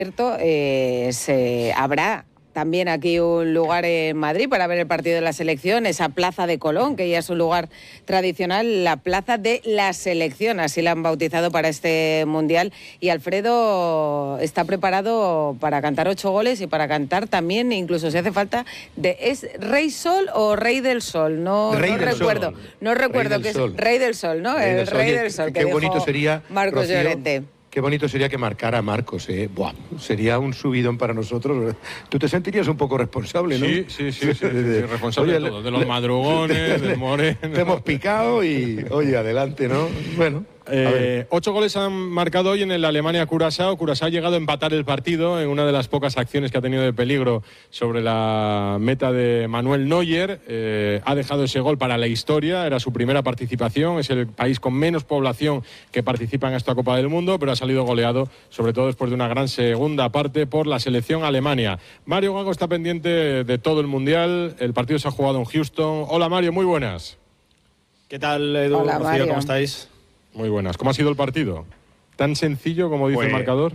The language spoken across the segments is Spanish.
cierto, se habrá también aquí un lugar en Madrid para ver el partido de la selección, esa Plaza de Colón, que ya es un lugar tradicional, la Plaza de la Selección, así la han bautizado para este Mundial. Y Alfredo está preparado para cantar 8 goles y para cantar también, incluso si hace falta, ¿es Rey Sol o Rey del Sol? No recuerdo que es Rey del Sol, ¿no? El Rey del Sol, qué bonito sería, Marcos Llorente. Qué bonito sería que marcara a Marcos, ¿eh? Buah, sería un subidón para nosotros. Tú te sentirías un poco responsable, ¿no? Sí, responsable de todo, de los madrugones, del Moreno. Te hemos picado y, oye, adelante, ¿no? Bueno. 8 goles han marcado hoy en el Alemania-Curazao. Curazao ha llegado a empatar el partido en una de las pocas acciones que ha tenido de peligro sobre la meta de Manuel Neuer. Ha dejado ese gol para la historia, era su primera participación, es el país con menos población que participa en esta Copa del Mundo, pero ha salido goleado, sobre todo después de una gran segunda parte, por la selección Alemania. Mario Gago está pendiente de todo el Mundial, el partido se ha jugado en Houston. Hola Mario, muy buenas. ¿Qué tal, Edu? Hola, Mario. ¿Cómo estáis? Muy buenas. ¿Cómo ha sido el partido? ¿Tan sencillo como dice el marcador?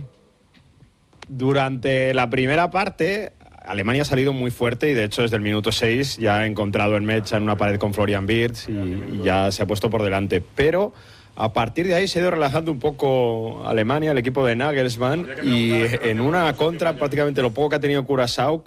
Durante la primera parte, Alemania ha salido muy fuerte y de hecho desde el minuto 6 ya ha encontrado en Mecha en una pared con Florian Wirtz y ya se ha puesto por delante. Pero a partir de ahí se ha ido relajando un poco Alemania, el equipo de Nagelsmann, y en una contra prácticamente lo poco que ha tenido Curazao,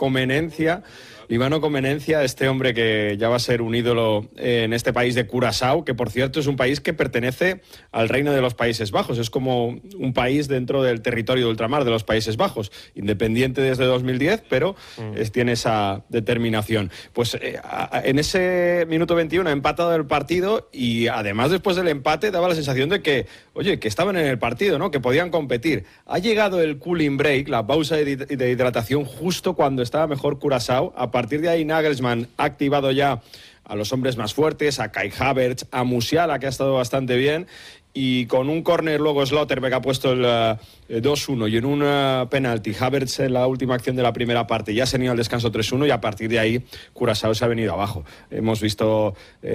Ivano Comenencia, este hombre que ya va a ser un ídolo en este país de Curazao, que por cierto es un país que pertenece al Reino de los Países Bajos, es como un país dentro del territorio de ultramar de los Países Bajos, independiente desde 2010, pero tiene esa determinación. Pues en ese minuto 21 ha empatado el partido y además después del empate daba la sensación de que, oye, que estaban en el partido, ¿no? Que podían competir. Ha llegado el cooling break, la pausa de hidratación, justo cuando estaba mejor Curazao. A partir de ahí Nagelsmann ha activado ya a los hombres más fuertes, a Kai Havertz, a Musiala, que ha estado bastante bien, y con un córner luego Slotterbeck ha puesto el 2-1 y en un penalti Havertz en la última acción de la primera parte ya se ha ido al descanso 3-1 y a partir de ahí Curazao se ha venido abajo. Hemos visto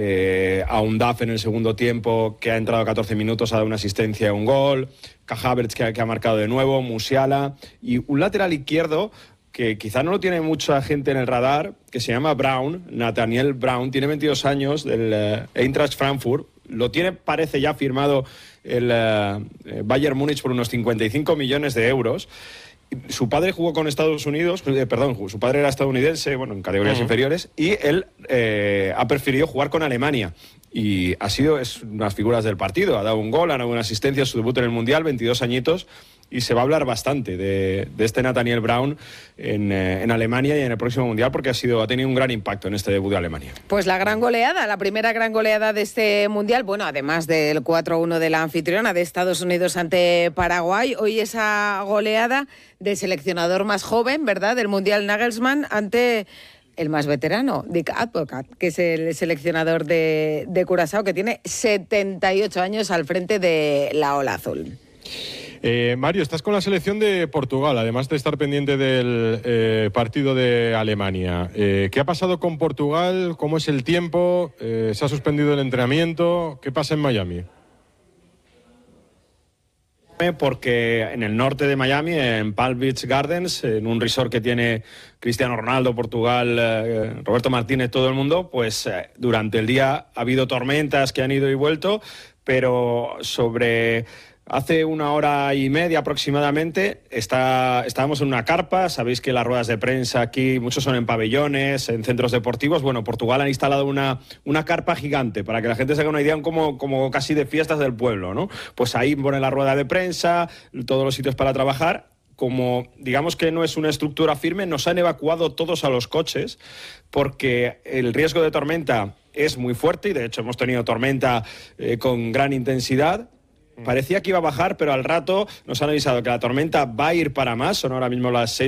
a Undaf en el segundo tiempo, que ha entrado 14 minutos, ha dado una asistencia y un gol, Kai Havertz que ha marcado de nuevo, Musiala y un lateral izquierdo que quizá no lo tiene mucha gente en el radar, que se llama Brown, Nathaniel Brown, tiene 22 años, del Eintracht Frankfurt, lo tiene, parece ya firmado el Bayern Múnich por unos 55 millones de euros. Su padre jugó con Estados Unidos, su padre era estadounidense, bueno, en categorías inferiores, y él ha preferido jugar con Alemania. Y es unas figuras del partido, ha dado un gol, ha dado una asistencia, su debut en el Mundial, 22 añitos, y se va a hablar bastante de este Nathaniel Brown en Alemania y en el próximo Mundial porque ha tenido un gran impacto en este debut de Alemania. Pues la gran goleada, la primera gran goleada de este Mundial, bueno, además del 4-1 de la anfitriona de Estados Unidos ante Paraguay, hoy esa goleada del seleccionador más joven, ¿verdad?, del Mundial Nagelsmann ante el más veterano, Dick Advocaat, que es el seleccionador de Curazao, que tiene 78 años al frente de la Ola Azul. Mario, estás con la selección de Portugal, además de estar pendiente del partido de Alemania. ¿Qué ha pasado con Portugal? ¿Cómo es el tiempo? ¿Se ha suspendido el entrenamiento? ¿Qué pasa en Miami? Porque en el norte de Miami, en Palm Beach Gardens, en un resort que tiene Cristiano Ronaldo, Portugal, Roberto Martínez, todo el mundo, pues durante el día ha habido tormentas que han ido y vuelto, pero hace 1 hora y media aproximadamente estábamos en una carpa. Sabéis que las ruedas de prensa aquí, muchos son en pabellones, en centros deportivos. Bueno, Portugal ha instalado una carpa gigante para que la gente se haga una idea como casi de fiestas del pueblo, ¿no? Pues ahí ponen la rueda de prensa, todos los sitios para trabajar. Como digamos que no es una estructura firme, nos han evacuado todos a los coches porque el riesgo de tormenta es muy fuerte y de hecho hemos tenido tormenta con gran intensidad. Parecía que iba a bajar, pero al rato nos han avisado que la tormenta va a ir para más. Son ahora mismo las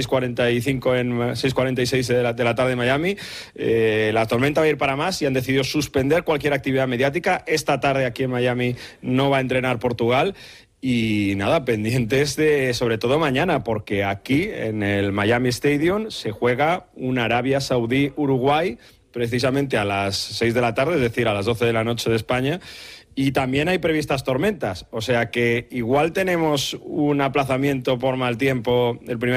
6:46 de la tarde en Miami. La tormenta va a ir para más y han decidido suspender cualquier actividad mediática. Esta tarde aquí en Miami no va a entrenar Portugal. Y nada, pendientes de sobre todo mañana, porque aquí en el Miami Stadium se juega un Arabia Saudí-Uruguay precisamente a las 6 de la tarde, es decir, a las 12 de la noche de España. Y también hay previstas tormentas, o sea que igual tenemos un aplazamiento por mal tiempo el primer